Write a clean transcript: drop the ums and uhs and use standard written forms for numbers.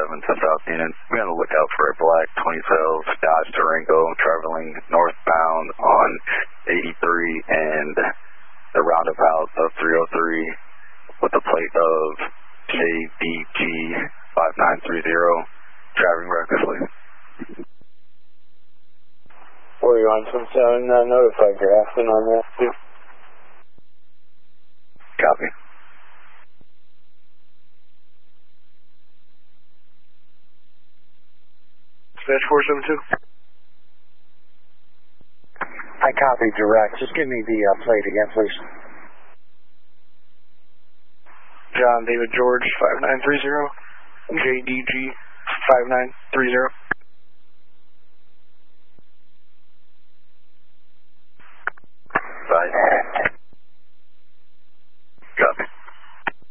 to South Union. Be on the lookout for a black 2012 Dodge Durango traveling northbound on 83 and the roundabout of 303 with a plate of JDG 5930, driving recklessly. 4177, notify Grafton on that too. Copy. Dispatch 472. I copy direct. Just give me the plate again, please. John David George 5930, JDG 5930.